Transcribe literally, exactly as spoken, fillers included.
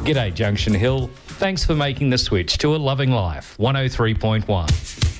G'day Junction Hill. Thanks for making the switch to a loving life. one oh three point one.